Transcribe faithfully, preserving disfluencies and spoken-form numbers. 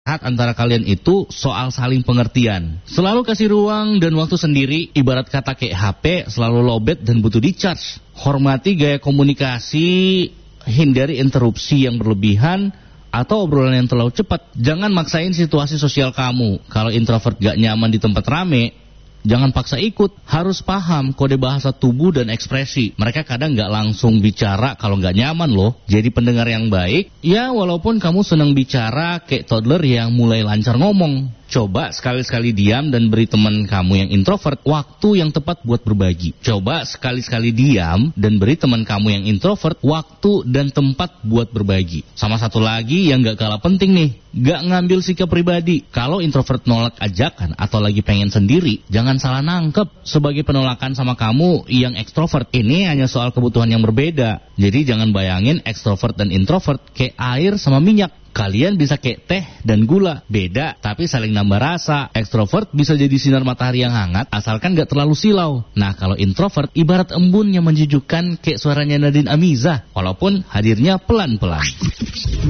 antara kalian itu soal saling pengertian. Selalu kasih ruang dan waktu sendiri, ibarat kata kayak H P selalu lowbat dan butuh di-charge. Hormati gaya komunikasi, hindari interupsi yang berlebihan atau obrolan yang terlalu cepat. Jangan maksain situasi sosial kamu. Kalau introvert gak nyaman di tempat rame, jangan paksa ikut. Harus paham kode bahasa tubuh dan ekspresi. Mereka kadang gak langsung bicara kalau gak nyaman loh. Jadi pendengar yang baik, ya walaupun kamu senang bicara kayak toddler yang mulai lancar ngomong. Coba sekali-sekali diam dan beri teman kamu yang introvert waktu yang tepat buat berbagi. Coba sekali-sekali diam dan beri teman kamu yang introvert waktu dan tempat buat berbagi. Sama satu lagi yang gak kalah penting nih, gak ngambil sikap pribadi. Kalau introvert nolak ajakan atau lagi pengen sendiri, jangan salah nangkep sebagai penolakan sama kamu yang ekstrovert. Ini hanya soal kebutuhan yang berbeda. Jadi jangan bayangin ekstrovert dan introvert kayak air sama minyak. Kalian bisa kayak teh dan gula, beda tapi saling nambah rasa. Ekstrovert bisa jadi sinar matahari yang hangat asalkan gak terlalu silau. Nah kalau introvert ibarat embun yang menjejukkan kayak suaranya Nadine Amizah, walaupun hadirnya pelan-pelan.